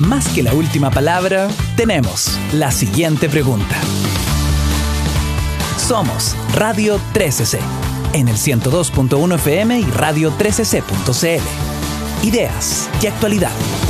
Más que la última palabra, tenemos la siguiente pregunta. Somos Radio 13C, en el 102.1 FM y radio13c.cl. Ideas y actualidad.